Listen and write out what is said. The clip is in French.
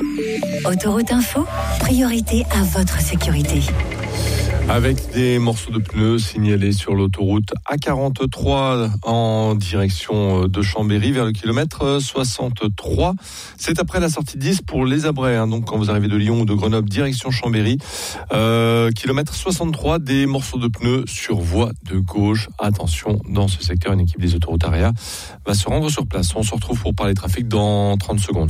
Autoroute Info, priorité à votre sécurité. Avec des morceaux de pneus signalés sur l'autoroute A43 en direction de Chambéry vers le kilomètre 63. C'est après la sortie 10 pour les Abrais, donc quand vous arrivez de Lyon ou de Grenoble direction Chambéry. Kilomètre 63, des morceaux de pneus sur voie de gauche. Attention, dans ce secteur, une équipe des autoroutes AREA va se rendre sur place. On se retrouve pour parler trafic dans 30 secondes.